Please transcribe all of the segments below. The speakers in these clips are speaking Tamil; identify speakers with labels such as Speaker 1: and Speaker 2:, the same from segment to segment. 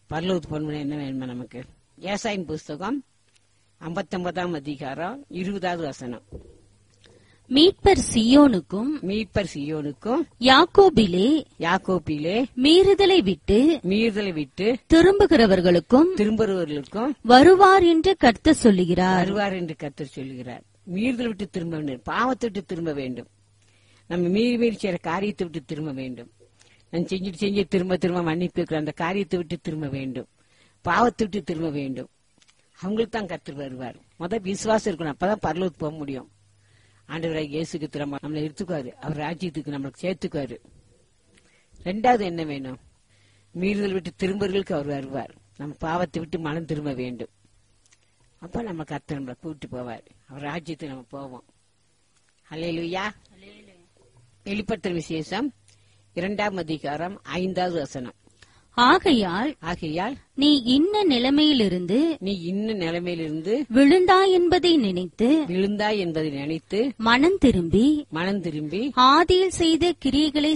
Speaker 1: பரலோகத்துக்கு போகணும்னா என்ன வேணுமா நமக்கு? ஏசாயின் புஸ்தகம் 59 அதிகாரம் 20வது வசனம்.
Speaker 2: மீட்பர் சீயோனுக்கும்
Speaker 1: மீட்பர் சீயோனுக்கும்
Speaker 2: யாக்கோபிலே மீறுதலை விட்டு திரும்புகிறவர்களுக்கும் வருவார் என்று கர்த்தர் சொல்லுகிறார்.
Speaker 1: மீறுதல் விட்டு திரும்ப வேண்டும், பாவத்தை விட்டு திரும்ப வேண்டும். நம்ம மீறி செய்யற காரியத்தை விட்டு திரும்ப வேண்டும். நான் செஞ்சு திரும்ப மன்னிப்பு இருக்கிற அந்த காரியத்தை விட்டு திரும்ப வேண்டும், பாவத்தை விட்டு திரும்ப வேண்டும். அவங்களுக்கு தான் கர்த்தர் வருவார். விசுவாசம் இருக்கணும், அப்பதான் பரலோகத்துக்கு போக முடியும். ஆண்டவராக இயேசுக்கு திரும்ப நம்மளை எடுத்துக்குவாரு, அவர் ராஜ்யத்துக்கு நம்மளுக்கு சேர்த்துக்குவாரு. ரெண்டாவது என்ன வேணும்? மீறுதல் விட்டு திரும்பர்களுக்கு அவர் வருவார். நம்ம பாவத்தை விட்டு மனம் திரும்ப வேண்டும். அப்ப நம்ம கர்த்தர் நம்மளை கூப்பிட்டு போவார், அவர் ராஜ்யத்துக்கு நம்ம போவோம். அல்லேலூயா. வெளிப்படுத்தல் விசேஷம் 2ஆம் அதிகாரம் 5வது வசனம்.
Speaker 2: ஆகையால் நீ இன்ன நிலைமையிலிருந்து விழுந்தாய் என்பதை நினைத்து மனம் திரும்பி ஆதியில் செய்த கிரியைகளை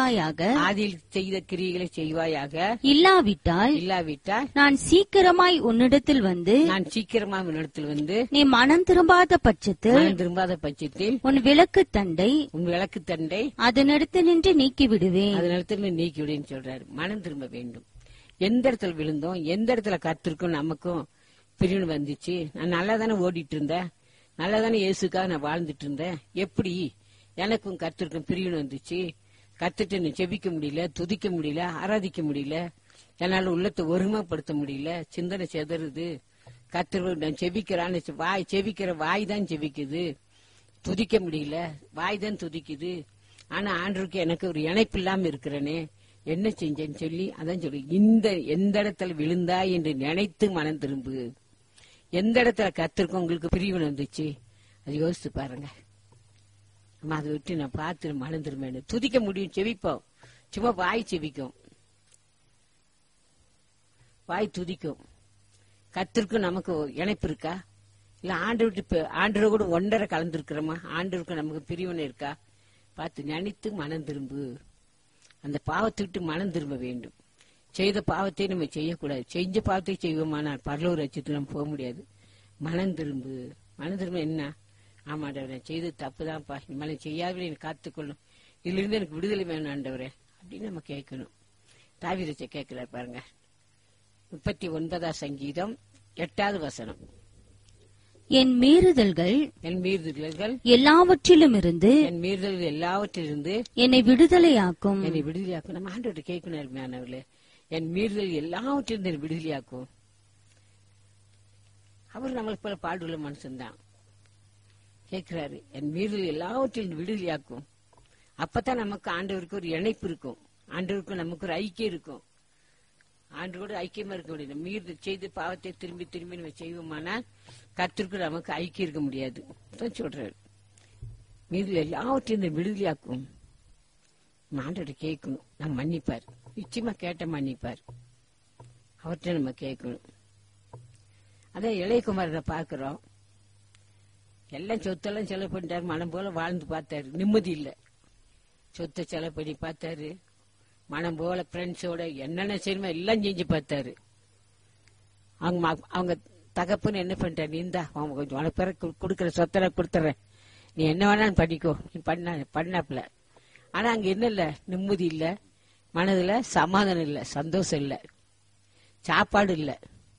Speaker 2: செய்வாயாக. இல்லாவிட்டால் நான் சீக்கிரமாய் உன்னிடத்தில் வந்து நீ மனம் திரும்பாத பட்சத்தில் உன் விளக்கு தண்டை அதனிடத்தில் நின்று நீக்கி விடுவேன்
Speaker 1: சொல்றாரு. மனம் திரும்ப வேண்டும். எந்த இடத்துல விழுந்தோம், எந்த இடத்துல கத்திருக்கும் நமக்கும் பிரிவு வந்துச்சு. நான் நல்லா தானே ஓடிட்டு இருந்தேன், நல்லா தானே இயேசுக்காக நான் வாழ்ந்துட்டு இருந்தேன். எப்படி எனக்கும் கத்திருக்கும் பிரிவு வந்துச்சு? கத்துட்டு செபிக்க முடியல, துதிக்க முடியல, ஆராதிக்க முடியல, என்னால உள்ளத்தை ஒருமைப்படுத்த முடியல, சிந்தனை செதறுது. கத்திர நான் செபிக்கிறான்னு செபிக்கிற வாய் தான் செபிக்குது, துதிக்க முடியல, வாய் தான் துதிக்குது. ஆனா ஆண்டவருக்கு எனக்கு ஒரு இணைப்பு இல்லாம இருக்கிறேனே, என்ன செஞ்சேன்னு சொல்லி அதான் சொல்லி எந்த இடத்துல விழுந்தாய் என்று நினைத்து மனம் திரும்பு. எந்த இடத்துல கத்திருக்கோம் உங்களுக்கு பிரிவு வந்துச்சு, அது யோசித்து பாருங்க. நம்ம அதை விட்டு நான் பார்த்து மனம் திரும்ப துதிக்க முடியும், செவிப்போம். சும்மா வாய் செவிக்கும், வாய் துதிக்கும். கத்திருக்கும் நமக்கு இணைப்பு இருக்கா? இல்ல ஆண்டவரை கூட ஒன்றரை கலந்துருக்கிறோமா? ஆண்டவருக்கு நமக்கு பிரிவினை இருக்கா? பார்த்து நினைத்து மனம் திரும்பு. அந்த பாவத்தை விட்டு மனம் திரும்ப வேண்டும். செய்த பாவத்தை நம்ம செய்யக்கூடாது. செஞ்ச பாவத்தை செய்வோமானால் பரலோக ராஜ்யத்துக்கு நம்ம போக முடியாது. மனம் திரும்பு. மனம் திரும்ப என்ன? ஆமாண்டவரே, செய்து தப்புதான்ப்பா, இனிமேல செய்யாத எனக்கு காத்துக்கொள்ளும், இதுல இருந்து எனக்கு விடுதலை வேணும் ஆண்டவரே அப்படின்னு நம்ம கேட்கணும். தாவீது கேட்கிறார் பாருங்க. 39ஆம் சங்கீதம் 8வது வசனம்.
Speaker 2: என் மீறுதல்கள் எல்லாவற்றிலும் இருந்து என்னை விடுதலையாக்கும்.
Speaker 1: நம்ம ஆண்டவர்கிட்ட கேட்கணும், என் மீறுதல் எல்லாவற்றிலிருந்து விடுதலையாக்கும். அவர் நம்மளுக்கு போல பாடுள்ள மனுஷன் தான். கேட்கிறாரு, என் மீறுதல் எல்லாவற்றிலிருந்து விடுதலையாக்கும். அப்பதான் நமக்கு ஆண்டவருக்கு ஒரு இணைப்பு இருக்கும், ஆண்டவருக்கு நமக்கு ஒரு ஐக்கியம் இருக்கும். ஆண்டோடு ஐக்கியமா இருக்க முடியாது. மீறுதல் செய்து பாவத்தை திரும்பி திரும்பி நம்ம செய்வோமானால் கர்த்தருக்கு நமக்கு ஐக்கியம் இருக்க முடியாது. சொல்றாரு, மீறுதல் எல்லாவற்றையும் விடுதலையாக்கும். ஆண்டோட கேட்கணும், நம்ம மன்னிப்பார். நிச்சயமா கேட்ட மன்னிப்பார். அவர்கிட்ட நம்ம கேட்கணும். அதான் இளையகுமாரனை பாக்குறோம், எல்லாம் சொத்தெல்லாம் செலவு பண்ணிட்டாரு, மனம் போல வாழ்ந்து பார்த்தாரு, நிம்மதி இல்ல. சொத்தை செலவு பண்ணி பார்த்தாரு, மனம் போல ஃப்ரெண்ட்ஸோட என்னென்ன செய்யணுமோ எல்லாம் செஞ்சு பார்த்தாரு. அவங்க தகப்பன்னு என்ன பண்ணிட்டாரு, நீந்தா அவங்க கொஞ்சம் உனக்கு பிறகு கொடுக்குற சொத்தனை கொடுத்துறேன், நீ என்ன வேணாலும் பண்ணிக்கோ, நீ பண்ணாப்புல. ஆனா அங்க என்ன இல்ல, நிம்மதி இல்ல, மனதுல சமாதானம் இல்ல, சந்தோஷம் இல்ல, சாப்பாடு இல்ல,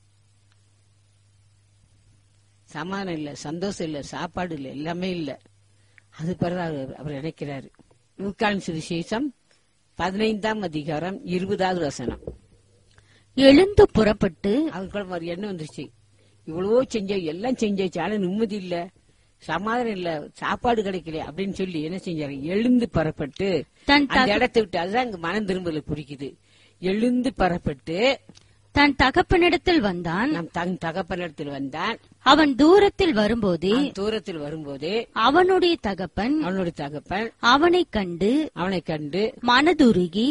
Speaker 1: சமாதானம் இல்ல, சந்தோஷம் இல்ல, சாப்பாடு இல்ல, எல்லாமே இல்ல. அது பிறகு அவர் நினைக்கிறாரு. லூக்காவின் சுவிசேஷம் 15ஆம் அதிகாரம் 20வது வசனம்.
Speaker 2: எழுந்து புறப்பட்டு,
Speaker 1: அவருக்குள்ள ஒரு எண்ணம் வந்துருச்சு, இவ்வளவோ எல்லாம் செஞ்சாச்சு, ஆனா நிம்மதி இல்ல, சமாதானம் இல்ல, சாப்பாடு கிடைக்கல அப்படின்னு சொல்லி என்ன செஞ்சாரு, எழுந்து புறப்பட்டு அந்த இடத்தை விட்டு, அதுதான் இங்க மனம் திரும்பல குறிக்குது. எழுந்து புறப்பட்டு
Speaker 2: தன் தகப்பனிடத்தில் வந்தான்.
Speaker 1: தன் தகப்பனிடத்தில் வந்தான்.
Speaker 2: அவன் தூரத்தில் வரும்போதே அவனுடைய தகப்பன் அவனை கண்டு மனதுருகி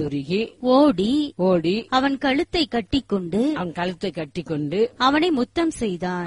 Speaker 2: ஓடி அவன் கழுத்தை கட்டிக்கொண்டு அவனை முத்தம் செய்தான்.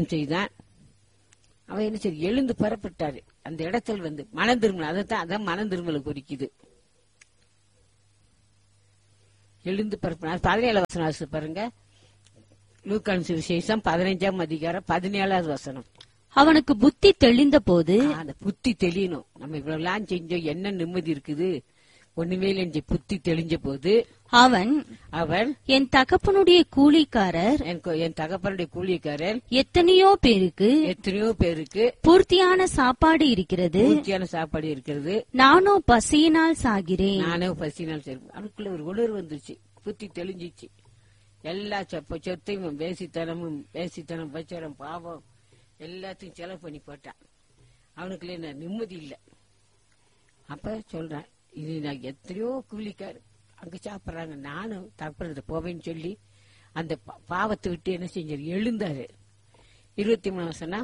Speaker 1: அவன் என்ன சரி எழுந்து புறப்பட்டாரு. அந்த இடத்தில் வந்து மனம் திரும்பல, அதான் மனம் திரும்பல குறிக்குது. எழுந்து பரப்பினார். 17 வசனம் பாருங்க. லூக்கான் சுவிசேஷம் 15ஆம் அதிகாரம் 17வது வசனம்.
Speaker 2: அவனுக்கு புத்தி தெளிந்த போது,
Speaker 1: அந்த புத்தி தெளியணும். நம்ம இவ்வளவு செஞ்சோம், என்ன நிம்மதி இருக்குது, ஒண்ணுமே இல்லை. புத்தி தெளிஞ்ச போது
Speaker 2: அவன் என் தகப்பனுடைய கூலிக்காரர்,
Speaker 1: என் தகப்பனுடைய கூலிக்காரர்
Speaker 2: எத்தனையோ பேருக்கு பூர்த்தியான சாப்பாடு இருக்கிறது, நானோ பசியினால் சாகிறேன்.
Speaker 1: அவனுக்குள்ள ஒரு உணர்வு வந்துருச்சு, புத்தி தெளிஞ்சிச்சு. எல்லா சொத்தையும் வேசித்தனம் பச்சரம் பாவம் எல்லாத்தையும் செலவு பண்ணி போட்டான். அவனுக்குள்ள என்ன நிம்மதி இல்ல. அப்ப சொல்றான், இது நான் எத்தனையோ கூலிக்காரு அங்க சாப்பிடுறாங்க, நானும் தப்புறது போவேன்னு சொல்லி அந்த பாவத்தை விட்டு என்ன செஞ்சாரு, எழுந்தாரு. 23 வசனம்.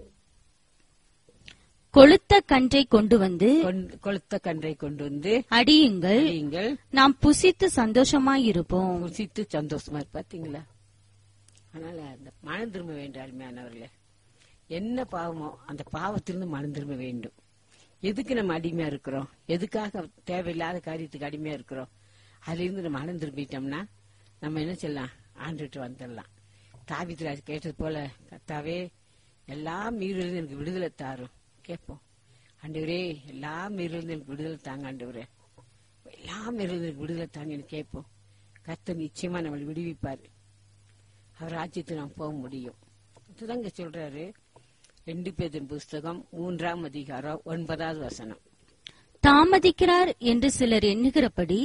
Speaker 2: கொளுத்த கன்றை கொண்டு வந்து அடியுங்கள், நாம் புசித்து சந்தோஷமாயிருப்போம்.
Speaker 1: புசித்து சந்தோஷமா பாத்தீங்களா? அதனால அந்த மனம் திரும்ப வேண்டும். அருமையானவர்களே, என்ன பாவமோ அந்த பாவத்திலிருந்து மனம் திரும்ப வேண்டும். எதுக்கு நம்ம அடிமையா இருக்கிறோம், எதுக்காக தேவையில்லாத காரியத்துக்கு அடிமையா இருக்கிறோம், அதுல இருந்து நம்ம மனம் திரும்பிட்டோம்னா நம்ம என்ன செய்யலாம், ஆண்டுட்டு வந்துடலாம். தாவீது கேட்டது போல, கர்த்தாவே எல்லா மீறிலிருந்து எனக்கு விடுதலை தாரும் கேட்போம். ஆண்டவரே எல்லா மீறிலிருந்து எனக்கு விடுதலை தாங்க, ஆண்டவரே எல்லா மீறிலிருந்து எனக்கு விடுதலை தாங்கன்னு கேட்போம். கர்த்தர் நிச்சயமா நம்மளை விடுவிப்பாரு. அவர் ராஜ்யத்துக்கு நாம் போக முடியும். அதுதாங்க சொல்றாரு 2 பேதுரு புஸ்தகம் 3ஆம் அதிகாரம் 9வது வசனம்.
Speaker 2: தாமதிக்கிறார் என்று சிலர் எண்ணுகிறபடி,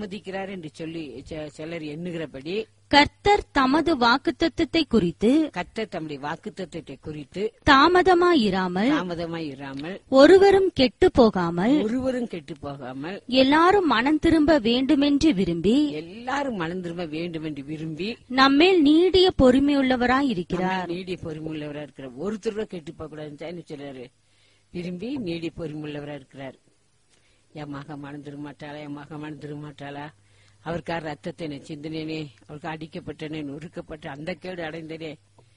Speaker 2: கர்த்தர் தமது வாக்குத்தத்தத்தை குறித்து
Speaker 1: தம்முடைய வாக்குத்தத்தத்தை குறித்து
Speaker 2: தாமதமாயிராமல் ஒருவரும் கெட்டு போகாமல் எல்லாரும் மனம் திரும்ப வேண்டுமென்று விரும்பி நம்மேல் நீடிய பொறுமையுள்ளவராயிருக்கிறார்.
Speaker 1: ஒருத்தர் கெட்டு போக கூடாதுன்னு சொல்றாரு. விரும்பி நீடிய பொறுமையுள்ளவரா இருக்கிறார். என் மக மனம் திருமாட்டாளா, என் மக மனம் திருமாட்டாளா, அவருக்காக ரத்தத்தை சிந்தினேனே, அவருக்கு அடிக்கப்பட்டனே, நொறுக்கப்பட்ட அந்த கேடு அடைந்தனே,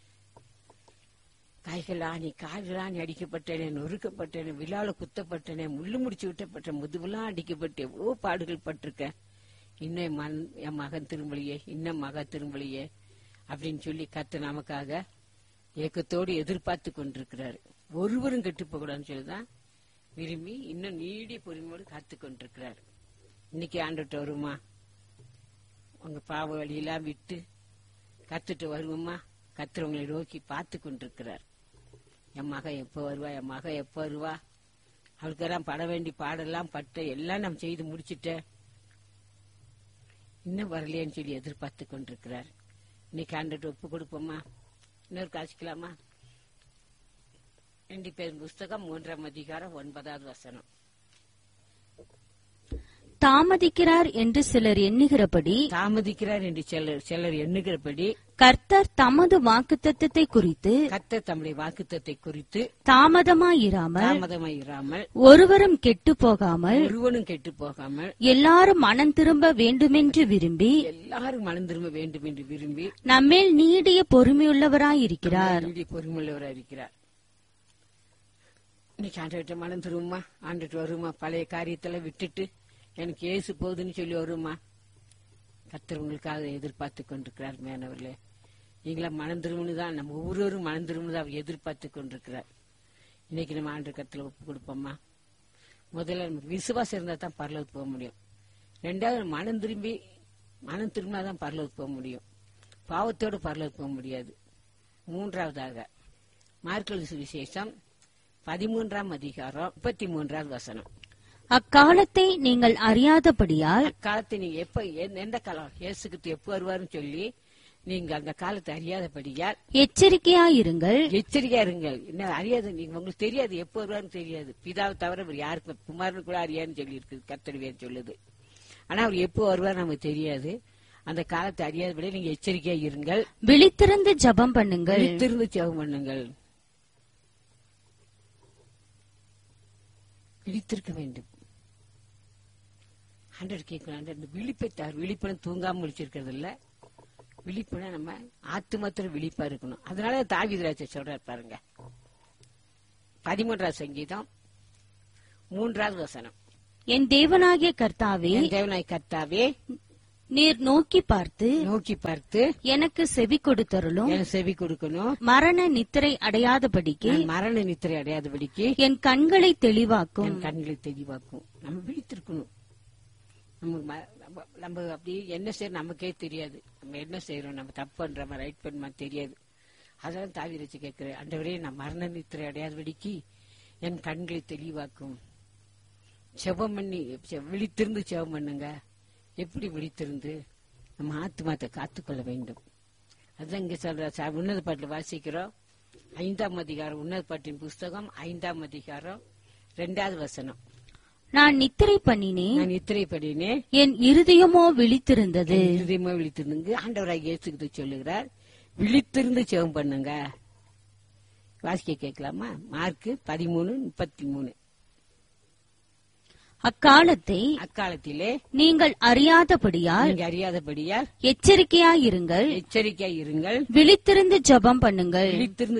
Speaker 1: கைகளாணி கால்களாணி அடிக்கப்பட்டனே, நொறுக்கப்பட்டனே, விழால குத்தப்பட்டனே, முள்ளு முடிச்சு விட்டப்பட்ட, முதுவெல்லாம் அடிக்கப்பட்டு எவ்வளவு பாடுகள் பட்டிருக்க, இன்னும் என் மகன் திரும்பலையே, இன்னும் மக திரும்பலையே அப்படின்னு சொல்லி கர்த்தர் நமக்காக ஏக்கத்தோடு எதிர்பார்த்து கொண்டிருக்கிறாரு. ஒருவரும் கெட்டு போக கூடாதுன்னு சொல்லிதான் விரும்பி இன்னும் நீடிய பொறுமையோடு காத்து கொண்டிருக்கிறார். இன்னைக்கு ஆண்டுட்டு வருமா, உங்க பாவ வழியெல்லாம் விட்டு கத்துட்டு வருவோமா, கர்த்தர் உங்களை நோக்கி பார்த்து கொண்டிருக்கிறார். என் மக எப்ப வருவா, என் மக எப்ப வருவா, அவளுக்கெல்லாம் பட வேண்டி பாடெல்லாம் பட்ட எல்லாம் நம்ம செய்து முடிச்சுட்ட, இன்னும் வரலையேன்னு சொல்லி எதிர்பார்த்து கொண்டிருக்கிறார். இன்னைக்கு ஆண்டுட்டு ஒப்பு கொடுப்போமா, இன்னொரு காசிக்கலாமா? 2 பேதுரு புஸ்தகம் 3ஆம் அதிகாரம் 9வது வசனம்.
Speaker 2: தாமதிக்கிறார் என்று சிலர் எண்ணுகிறபடி, கர்த்தர் தமது வாக்குத்தத்தத்தை குறித்து
Speaker 1: தம்முடைய வாக்குத்தத்தை குறித்து
Speaker 2: தாமதமாயிராமல் ஒருவரும் கெட்டு போகாமல் எல்லாரும் மனம் திரும்ப வேண்டுமென்று விரும்பி நம்மேல் நீடிய பொறுமையுள்ளவராயிருக்கிறார்.
Speaker 1: இன்னைக்கு ஆண்டுகிட்ட மனம் திரும்புமா, ஆண்டுட்டு வருமா, பழைய காரியத்துல விட்டுட்டு எனக்கு ஏசு போகுதுன்னு சொல்லி வருமா, கர்த்தர் உங்களுக்காக எதிர்பார்த்து கொண்டிருக்கிறார். மேனவர்களே, நீங்களா மனம் திரும்பணுதான், நம்ம ஒவ்வொருவரும் மனம் திரும்பணுதான் அவர் எதிர்பார்த்து கொண்டிருக்கிறார். இன்னைக்கு நம்ம ஆண்டு கருத்துல ஒப்பு கொடுப்போமா? முதல்ல விசுவாசம் இருந்தா தான் பரலோகத்துக்கு போக முடியும். 2வது மனம் திரும்பினாதான் பரலோகத்துக்கு போக முடியும். பாவத்தோடு பரலோகத்துக்கு போக முடியாது. 3வதாக மார்க்கு சுவிசேஷம் 13ஆம் அதிகாரம் 33வது வசனம்.
Speaker 2: அக்காலத்தை நீங்கள் அறியாதபடியால்,
Speaker 1: அக்காலத்தை நீங்க எப்ப எந்த காலம் இயேசுக்கு எப்ப வருவாருன்னு சொல்லி நீங்க அந்த காலத்தை அறியாதபடியால்
Speaker 2: எச்சரிக்கையாயிருங்கள்.
Speaker 1: என்ன அறியாது, நீங்க உங்களுக்கு தெரியாது எப்ப வருவாருன்னு தெரியாது. பிதாவை தவிர யாருக்கு, குமாரனு கூட அறியாதுன்னு சொல்லி இருக்கு, கர்த்தர் சொல்லுது. ஆனா அவர் எப்போ வருவார் நமக்கு தெரியாது. அந்த காலத்தை அறியாதபடி நீங்க எச்சரிக்கையா இருங்கள்.
Speaker 2: விழித்திருந்து ஜெபம் பண்ணுங்கள்.
Speaker 1: விழித்திருக்க வேண்டும். ஆண்டவர் கேட்கணும், விழிப்பைத்தார். விழிப்புடன் தூங்காம விழிச்சிருக்கிறது இல்ல, விழிப்புனா நம்ம ஆத்துமத்துல விழிப்பா இருக்கணும். அதனால தாவீது சொல்றாரு பாருங்க, 13ஆம் சங்கீதம் 3வது வசனம்.
Speaker 2: என் தேவனாகிய கர்த்தாவே, நீர் நோக்கி பார்த்து
Speaker 1: எனக்கு
Speaker 2: செவி கொடுத்தருளும்.
Speaker 1: எனக்கு செவி கொடுக்கணும்.
Speaker 2: மரண நித்திரை அடையாதபடிக்கு என் கண்களை தெளிவாக்கும்.
Speaker 1: நம்ம விழித்திருக்கணும். நம்ம அப்படி என்ன செய்யறோம் நமக்கே தெரியாது. நம்ம என்ன செய்யறோம், நம்ம தப்பு பண்றோமா ரைட் பண்ணமா தெரியாது. அதெல்லாம் தாவீது வச்சு கேட்கிறேன், ஆண்டவரே நான் மரண நித்திரை அடையாதபடிக்கு என் கண்களை தெளிவாக்கும். செபம் பண்ணி விழித்திருந்து செபம் பண்ணுங்க. எப்படி விழித்திருந்து நம்ம ஆத்துமாத்தை காத்துக்கொள்ள வேண்டும். அதுதான் இங்க சொல்ற உன்னத பாட்டில் வாசிக்கிறோம். 5ஆம் அதிகாரம், உன்னத பாட்டின் புஸ்தகம் 5ஆம் அதிகாரம் 2வது வசனம்.
Speaker 2: நான் நித்திரை பண்ணினேன், என் இருதயமோ விழித்திருந்தது.
Speaker 1: ஆண்டவராக இயேசு சொல்லுகிறார், விழித்திருந்து ஜெபம் பண்ணுங்க. வாசிக்க கேட்கலாமா? மார்க் 13:33.
Speaker 2: அக்காலத்திலே நீங்கள் அறியாதபடியால் எச்சரிக்கையாயிருங்கள், விழித்திருந்து ஜெபம் பண்ணுங்கள்.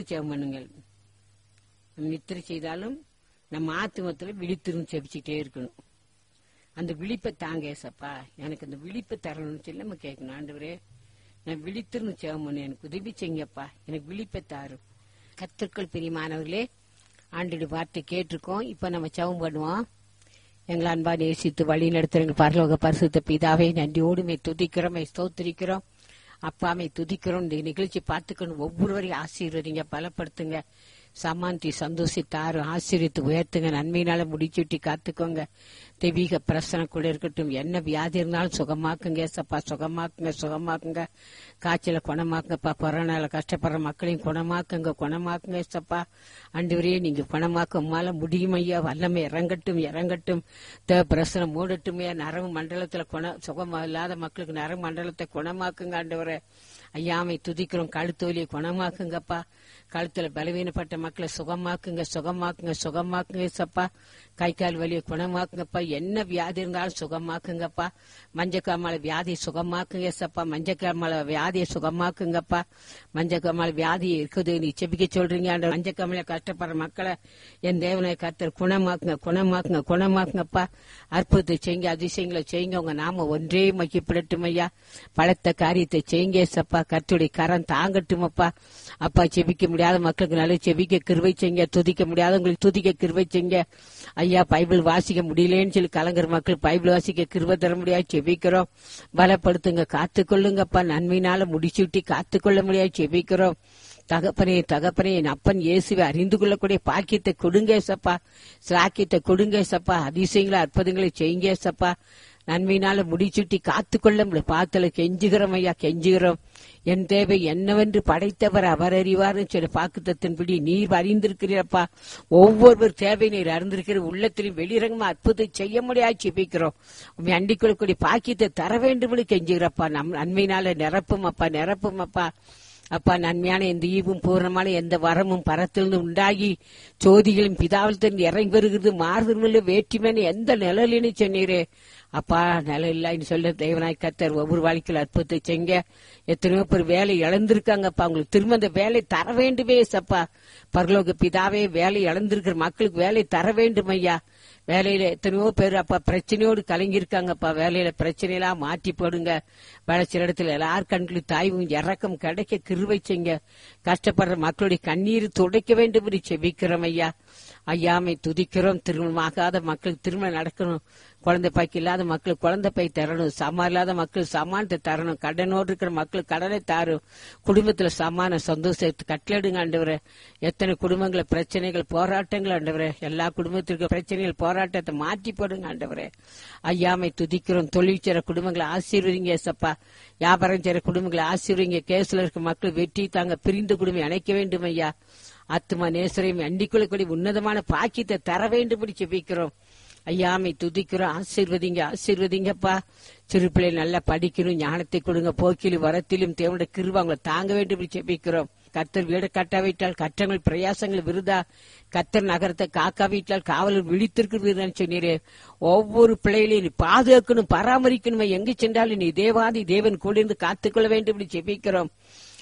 Speaker 1: நித்திரை செய்தாலும் நம்ம ஆத்துமத்துல விழித்திருந்து ஜெபிச்சுட்டே இருக்கணும். அந்த விழிப்பை தாங்க ஏசப்பா, எனக்கு அந்த விழிப்பை தரணும்னு சொல்லி நம்ம கேட்கணும். ஆண்டவரே நான் விழித்திருந்து ஜெபம் பண்ணு, எனக்கு உதவி செய்யுங்கப்பா, எனக்கு விழிப்பை தாரும். கர்த்தருக்குள் பிரியமானவர்களே, ஆண்டோட வார்த்தை கேட்டிருக்கோம். இப்ப நம்ம ஜெபம் பண்ணுவோம். எங்களை அன்பா நேசித்து வழி நடத்துறங்க பரலோக பரிசுத்த பிதாவே, நன்றியோடுமே துதிக்கிறோம், ஸ்தோத்திரிக்கிறோம். அப்பாமை துதிக்கிறோம். இந்த நிகழ்ச்சி பார்த்துக்கணும். ஒவ்வொருவரையும் ஆசீர்வதிங்க, பலப்படுத்துங்க, சமாந்தி சந்தோஷித்தாரு ஆசீர்வித்து உயர்த்துங்க. நன்மையினால முடிச்சுட்டி காத்துக்கோங்க. தெய்வீக பிரசனம் கூட இருக்கட்டும். என்ன வியாதி இருந்தாலும் சுகமாக்குங்க சப்பா, சுகமாக்குங்க. காய்ச்சல குணமாக்குங்கப்பா. கொரோனால கஷ்டப்படுற மக்களையும் குணமாக்குங்க சப்பா. ஆண்டவரே நீங்க குணமாக்க உம்மால முடியும் ஐயா. வல்லமை இறங்கட்டும். பிரசனம் மூடட்டுமே. நரம்பு மண்டலத்துல சுகம் இல்லாத மக்களுக்கு நரம்பு மண்டலத்தை குணமாக்குங்க ஆண்டவரே. ஐயாமை துதிக்கிறோம். கழுத்தோலியை குணமாக்குங்கப்பா. கழுத்துல பலவீனப்பட்ட மக்களை சுகமாக்குங்க சப்பா. கை கால் வலியை குணமாக்குங்கப்பா. என்ன வியாதி இருந்தாலும் சுகமாக்குங்கப்பா. மஞ்சக்காமலை வியாதியை சுகமாக்குங்க சப்பா. மஞ்சக்காமலை வியாதியை சுகமாக்குங்கப்பா. மஞ்சக்காமலை வியாதி இருக்குது நீ செபிக்க சொல்றீங்க. மஞ்சக்காமலை கஷ்டப்படுற மக்களை என் தேவனை கர்த்தர் குணமாக்குங்கப்பா. அற்புதத்தை செய்யுங்க, அதிசயங்களை செய்யுங்க. உங்க நாம ஒன்றே மகிப்படட்டும் ஐயா. பலத்த காரியத்தை செய்யுங்க சப்பா. கர்த்தருடைய கரம் தாங்கட்டுமப்பா. அப்பா செபிக்க முடியாத மக்களுக்கு நல்ல செபிக்க கிருபை செய்யுங்க. துதிக்க முடியாதவங்களுக்கு துதிக்க கிருபை செய்யுங்க ஐயா. பைபிள் வாசிக்க முடியலன்னு சொல்லி கலங்குற மக்கள் பைபிள் வாசிக்க கிருபை தர முடியாது செபிக்கிறோம். பலப்படுத்துங்க, காத்துக்கொள்ளுங்கப்பா. நன்மையினால முடிச்சுட்டி காத்துக்கொள்ள முடியாது செபிக்கிறோம். தகப்பனே என் அப்பன் இயேசுவை அறிந்து கொள்ளக்கூடிய பாக்கியத்தை கொடுங்க சப்பா. சாக்கியத்தை கொடுங்க சப்பா. அதிசயங்களை அற்புதங்களை செய்யுங்க சப்பா. நன்மையினால முடிச்சுட்டி காத்துக்கொள்ள பாத்தல கெஞ்சுகிறோம் ஐயா, கெஞ்சுகிறோம். என் தேவை என்னவென்று படைத்தவர் அவர் அறிவார்னு சொல்லி பாக்குத்தத்தின்படி நீர் அறிந்திருக்கிறீரப்பா. ஒவ்வொரு தேவை நீர் அறிந்திருக்கிற. உள்ளத்திலும் வெளிரங்கமா அற்புதம் செய்ய முடியாது செபிக்கிறோம். உண்மை அண்டிக் கொள்ளக்கூடிய பாக்கியத்தை தர வேண்டும் கெஞ்சுகிறப்பா. நன்மையினால நிரப்பும் அப்பா. அப்பா நன்மையான எந்த ஈவும் பூர்ணமான எந்த வரமும் பரத்திலிருந்து உண்டாகி ஜோதிகளும் பிதாவிலிருந்து இறங்கி வருகிறது. மாறுதல் வேற்றுமையான எந்த நிழலின்னு சொன்னீரே அப்பா. நிலம் இல்லைன்னு சொல்ல தேவனாய் கர்த்தர் ஒவ்வொரு வாழ்க்கையில் அற்புதத்தை செய்ங்க. எத்தனையோ பேர் வேலை இழந்திருக்காங்கப்பா. அவங்களுக்கு திரும்ப அந்த வேலை தர வேண்டுமே சப்பா. பரலோக பிதாவே, வேலை இழந்திருக்கிற மக்களுக்கு வேலை தர வேண்டும் ஐயா. வேலையில எத்தனையோ பேர் அப்பா பிரச்சனையோடு கலங்கிருக்காங்கப்பா. வேலையில பிரச்சனையெல்லாம் மாற்றி போடுங்க. வளர்ச்சி இடத்துல எல்லார் கண்களும் தாய்வும் இறக்கம் கிடைக்க கிருபை செய்ங்க. கஷ்டப்படுற மக்களுடைய கண்ணீர் துடைக்க வேண்டும் என்று செபிக்கிறோம் ஐயா. ஐயாமை துதிக்கிறோம். திருமணம் ஆகாத மக்களுக்கு திருமணம் நடக்கணும். குழந்தை பாய்க்கு இல்லாத மக்களுக்கு குழந்தை பை தரணும். சமான் இல்லாத மக்களுக்கு சமானத்தை தரணும். கடனோடு இருக்கிற மக்களுக்கு கடனை தாரும். குடும்பத்துல சமான சந்தோஷத்தை கட்டளிடுங்க ஆண்டவரே. எத்தனை குடும்பங்கள பிரச்சனைகள் போராட்டங்கள் ஆண்டவரே. எல்லா குடும்பத்திற்கு பிரச்சனைகள் போராட்டத்தை மாற்றி போடுங்க ஆண்டவரே. ஐயாமை துதிக்கிறோம். தொழில் செய்ற குடும்பங்களை ஆசீர்வதிங்க சப்பா. வியாபாரம் செய்ற குடும்பங்களை ஆசீர்வதிங்க. கேஸ்ல இருக்க மக்கள் வெற்றி தாங்க பிரிந்து குடும்பம் இணைக்க வேண்டும் ஐயா. ஆத்துமா நேசரையும் அண்டிக்குள்ள உன்னதமான பாக்கியத்தை தர வேண்டும் செபிக்கிறோம். ஐயாமை துதிக்கிறோம். ஆசீர்வதிங்கப்பா. சிறு பிள்ளை நல்லா படிக்கணும். ஞானத்தை கொடுங்க. போக்கிலும் வரத்திலும் தேவனுடைய கிருபை அவங்களை தாங்க வேண்டும் செபிக்கிறோம். கர்த்தர் வீடு கட்டாவிட்டால் கற்றங்கள் பிரயாசங்கள் விருதா. கர்த்தர் நகரத்தை காக்காவிட்டால் காவலர் விழித்திருக்கிறது சொன்னீரே. ஒவ்வொரு பிள்ளைகளையும் நீ பாதுகாக்கணும், பராமரிக்கணும். எங்கு சென்றாலும் நீ தேவாதி தேவன் கூட இருந்து காத்துக்கொள்ள வேண்டும் செபிக்கிறோம்.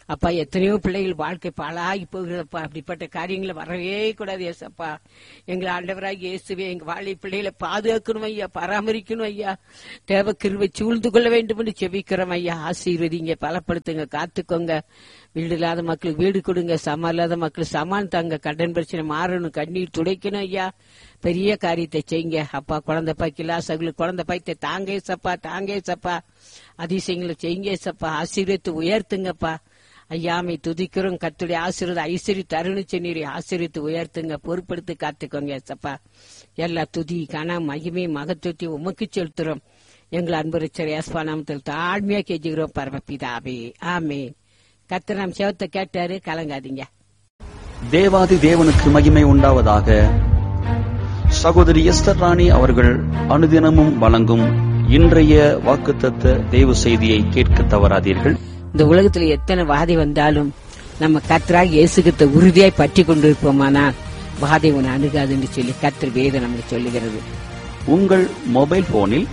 Speaker 1: அப்பா எத்தனையோ பிள்ளைகள் வாழ்க்கை பாழாகி போகிறதப்பா. அப்படிப்பட்ட காரியங்களை வரவே கூடாது ஏசப்பா. எங்களை ஆண்டவராக இயேசுவே எங்க வாழை பிள்ளைகளை பாதுகாக்கணும் ஐயா, பராமரிக்கணும் ஐயா. தேவ கிருபை சூழ்ந்து கொள்ள வேண்டும் என்று செபிக்கிறோம் ஐயா. ஆசீர்வதிங்க, பலப்படுத்துங்க, காத்துக்கோங்க. வீடு இல்லாத மக்களுக்கு வீடு கொடுங்க, சமான் இல்லாத மக்களுக்கு சமான் தாங்க. கடன் பிரச்சனை மாறணும், கண்ணீர் துடைக்கணும் ஐயா. பெரிய காரியத்தை செய்யுங்க அப்பா. குழந்தை பாய்க்கலா சகுலுக்கு குழந்தை பாய்த்தை தாங்க சப்பா, தாங்க சப்பா. அதிசயங்களை செய்யுங்க சப்பா. ஆசீர்வதித்து உயர்த்துங்கப்பா. ஐயாமை துதிக்கிறோம். கர்த்தருடைய ஆசீர்வாத ஐஸ்வரி தருணிச்ச நீரை ஆசீர்வித்து உயர்த்துங்க, பொறுப்படுத்தி காத்துக்கோங்க சப்பா. எல்லா துதி கன மகிமை மகத்துவத்தை உமக்கு செலுத்துறோம். எங்கள் அன்பு ரட்சகர் இயேசுவின் நாமத்தில் தாழ்மையா கெஞ்சுகிறோம் பரமபிதாவே, ஆமென். கர்த்தர் நம் செவத்தை கேட்டாரு, கலங்காதீங்க.
Speaker 3: தேவாதி தேவனுக்கு மகிமை உண்டாவதாக. சகோதரி எஸ்தர் ராணி அவர்கள் அனுதினமும் வழங்கும் இன்றைய வாக்குத்தத்த தேவ செய்தியை கேட்க தவறாதீர்கள்.
Speaker 1: இந்த உலகத்துல எத்தனை வாதை வந்தாலும் நம்ம கர்த்தராக இயேசுகிட்ட உறுதியாய் பற்றி கொண்டிருப்போமானால் வாதை உன்னை அணுகாதுன்னு சொல்லி கர்த்தர் வேதம் நமக்கு சொல்லுகிறது.
Speaker 3: உங்கள் மொபைல் போனில்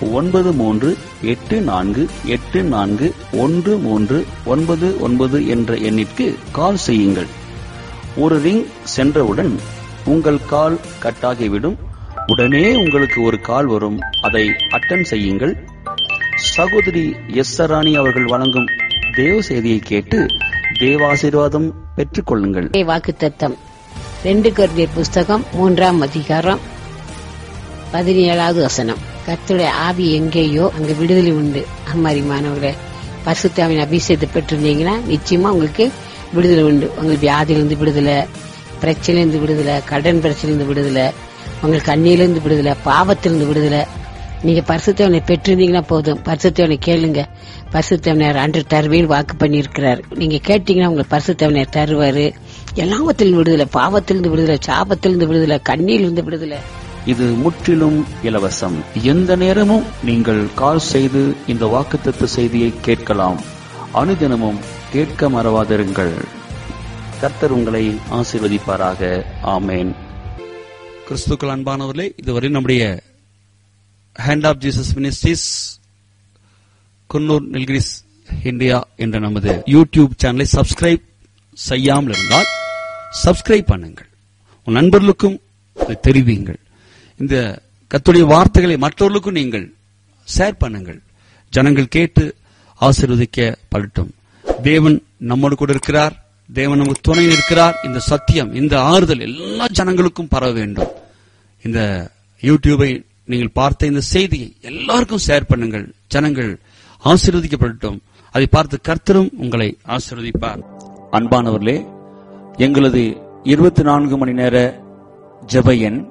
Speaker 3: 9384841399 என்ற எண்ணிற்கு கால் செய்யுங்கள். ஒரு ரிங் சென்றவுடன் உங்கள் கால் கட்டாகிவிடும். உடனே உங்களுக்கு ஒரு கால் வரும், அதை அட்டெண்ட் செய்யுங்கள். சகோதரி எஸ்தர் ராணி அவர்கள் வழங்கும் தேவ செய்தியை கேட்டு தேவாசீர்வாதம் பெற்றுக் கொள்ளுங்கள்.
Speaker 1: வாக்குத்தத்தம் 2 கொரிந்தியர் புஸ்தகம் 3ஆம் அதிகாரம் 17வது வசனம். கர்த்தருடைய ஆவி எங்கேயோ அங்க விடுதலை உண்டு. அம்மாரிமானவர்களே, பரிசுத்த ஆவியின் அபிஷேகத்தை பெற்றிருந்தீங்கன்னா நிச்சயமா உங்களுக்கு விடுதலை உண்டு. உங்களுக்கு வியாதியிலிருந்து விடுதலை, பிரச்சனையிலிருந்து விடுதலை, கடன் பிரச்சனையிலிருந்து விடுதலை, உங்களுக்கு கண்ணியிலிருந்து விடுதலை, பாவத்திலிருந்து விடுதலை. நீங்க பரிசுத்தவனை பெற்றிருந்தீங்கன்னா போதும். பரிசுத்தவனை கேளுங்க. பரிசுத்தவனர் அன்று தருவேன் வாக்கு பண்ணியிருக்கிறார். நீங்க கேட்டீங்கன்னா உங்களுக்கு பரிசுத்தவனர் தருவாரு. எல்லாவத்திலிருந்து விடுதலை, பாவத்திலிருந்து விடுதலை, சாபத்திலிருந்து விடுதலை, கண்ணியிலிருந்து விடுதலை.
Speaker 3: இது முற்றிலும் இலவசம். எந்த நேரமும் நீங்கள் கால் செய்து இந்த வாக்குத்தத்த செய்தியை கேட்கலாம். அனுதினமும் கேட்க மறவாதிருங்கள். கர்த்தர் உங்களை ஆசீர்வதிப்பாராக. ஆமேன். கிறிஸ்துக்கள் அன்பானவர்களே, இதுவரை நம்முடைய hand of Jesus ministries Coonoor Nilgiris India என்ற நமது யூடியூப் சேனலை சப்ஸ்கிரைப் செய்யாமல் இருந்தால் சப்ஸ்கிரைப் பண்ணுங்கள். உன் நண்பர்களுக்கும் தெரிவியுங்கள். இந்த கர்த்தருடைய வார்த்தைகளை மற்றவர்களுக்கும் நீங்கள் ஷேர் பண்ணுங்கள். ஜனங்கள் கேட்டு ஆசீர்வதிக்கப்படட்டும். தேவன் நம்மோடு கூட இருக்கிறார். தேவன் நமக்கு துணை இருக்கிறார். இந்த சத்தியம், இந்த ஆறுதல் எல்லா ஜனங்களுக்கும் பரவ வேண்டும். இந்த யூடியூபை நீங்கள் பார்த்த இந்த செய்தியை எல்லாருக்கும் ஷேர் பண்ணுங்கள். ஜனங்கள் ஆசீர்வதிக்கப்படட்டும். அதை பார்த்து கர்த்தரும் உங்களை ஆசீர்வதிப்பார். அன்பானவர்களே, எங்களது 24 மணி நேர ஜெப எண்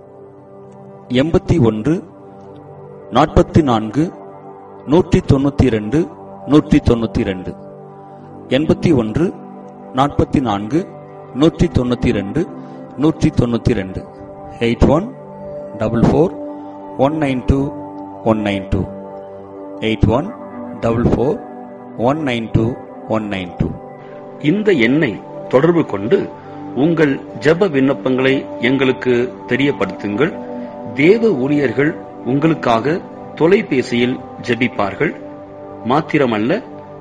Speaker 3: 81 44 192 192 81 44 192 192 8144192192 8144192192. இந்த எண்ணை தொடர்பு கொண்டு உங்கள் ஜெப விண்ணப்பங்களை எங்களுக்கு தெரியப்படுத்துங்கள். தேவ ஊழியர்கள் உங்களுக்காக தொலைபேசியில் ஜெபிப்பார்கள். மாத்திரமல்ல,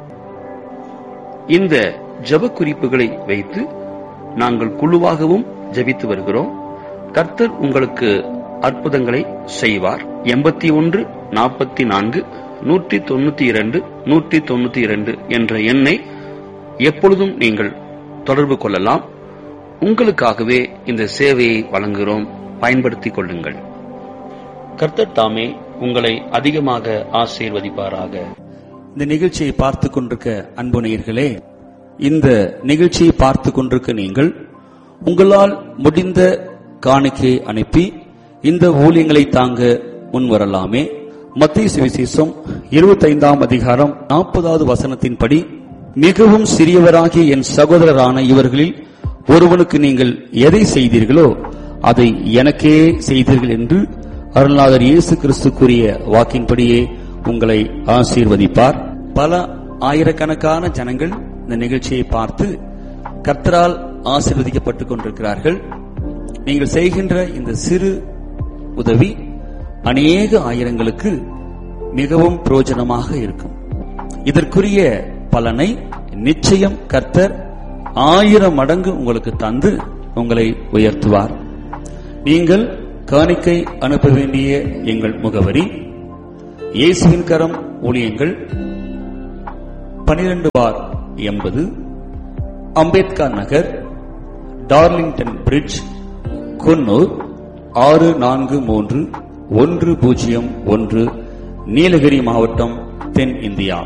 Speaker 3: இந்த ஜெப குறிப்புகளை வைத்து நாங்கள் குழுவாகவும் ஜெபித்து வருகிறோம். கர்த்தர் உங்களுக்கு அற்புதங்களை செய்வார். 81 44 192 192 என்ற எண்ணை எப்பொழுதும் நீங்கள் தொடர்பு கொள்ளலாம். உங்களுக்காகவே இந்த சேவையை வழங்குகிறோம். பயன்படுத்திக் கொள்ளுங்கள். கர்த்தர் தாமே உங்களை அதிகமாக ஆசீர்வதிப்பாராக. இந்த நிகழ்ச்சியை பார்த்துக் கொண்டிருக்க அன்பு நேயர்களே, இந்த நிகழ்ச்சியை பார்த்துக் கொண்டிருக்க நீங்கள் உங்களால் முடிந்த காணிக்கை அனுப்பி இந்த ஊழியங்களை தாங்க முன்வரலாமே. மத்தேயு சுவிசேஷம் 25ஆம் அதிகாரம் 40வது வசனத்தின்படி, மிகவும் சிறியவராகிய என் சகோதரரான இவர்களில் ஒருவனுக்கு நீங்கள் எதை செய்தீர்களோ அதை எனக்கே செய்தீர்கள் என்று அருள்நாதர் இயேசு கிறிஸ்து கூறிய வாக்கின்படியே உங்களை ஆசீர்வதிப்பார். பல ஆயிரக்கணக்கான ஜனங்கள் இந்த நிகழ்ச்சியை பார்த்து கர்த்தரால் ஆசீர்வதிக்கப்பட்டுக் கொண்டிருக்கிறார்கள். நீங்கள் செய்கின்ற இந்த சிறு உதவி அநேக ஆயிரங்களுக்கு மிகவும் பிரயோஜனமாக இருக்கும். இதற்குரிய பலனை நிச்சயம் கர்த்தர் 1000 மடங்கு உங்களுக்கு தந்து உங்களை உயர்த்துவார். நீங்கள் காணிக்கை அனுப்ப வேண்டிய எங்கள் முகவரி: இயேசுவின் கரம் ஊழியங்கள், 12/80 அம்பேத்கர் நகர், டார்லிங்டன் பிரிட்ஜ், குன்னூர் 643101, நீலகிரி மாவட்டம், தென் India.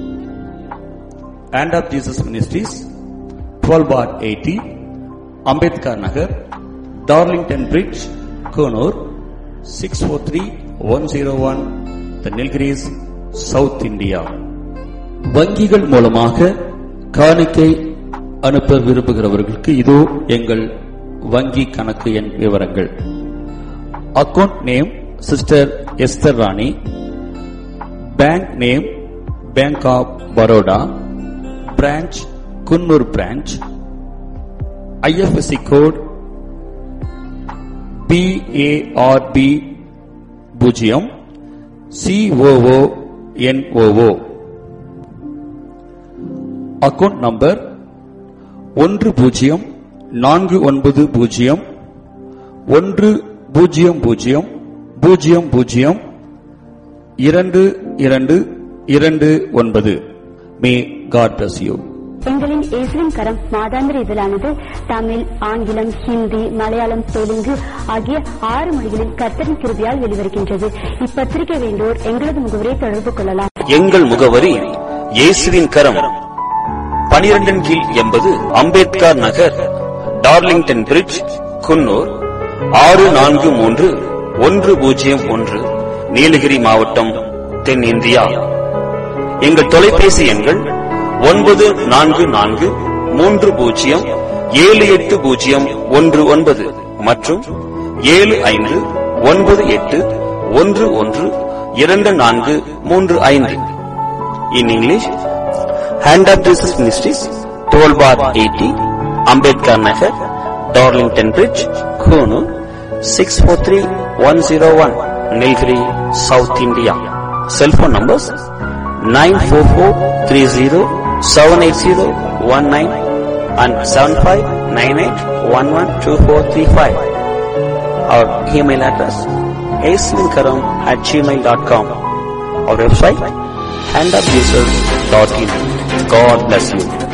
Speaker 3: Hand of Jesus Ministries, 12/80 Ambedkar Nagar, Darlington bridge, Coonoor 643101, The Nilgiris, South India. வங்கிகள் மூலமாக காணிக்கை அனுப்ப விரும்புகிறவர்களுக்கு இதோ எங்கள் வங்கி கணக்கு எண் விவரங்கள். Account name sister Esther Rani, bank name bank of Baroda, branch Coonoor branch, IFSC code BARB 0 COONOO. Account number 1010002229. May God bless you.
Speaker 4: எங்களின் இயேசுவின் கரம் மாதாந்திர இதழானது தமிழ், ஆங்கிலம், ஹிந்தி, மலையாளம், தெலுங்கு ஆகிய 6 மொழிகளில் கர்த்தரின் கிருபையால் வெளிவருகின்றது. இப்பத்திரிகை வேண்டோர் எங்களது முகவரியை தொடர்பு கொள்ளலாம்.
Speaker 3: எங்கள் முகவரி: இயேசுவின் கரம், 12/80 அம்பேத்கர் நகர், டார்லிங்டன் பிரிட்ஜ், குன்னூர் 643101, நீலகிரி மாவட்டம், தென் இந்தியா. எங்கள் தொலைபேசி எண்கள் 9443078019 மற்றும் 7598112435. In English, Hand of Jesus Ministries, 12/80 Ambedkar Nagar, Darlington Bridge, Konoor 643101, Nilgiri, South India. Cell phone numbers 944307801 and 7598112435. Our email address asminkaram@gmail.com. Our website handofjesus.in. God bless you.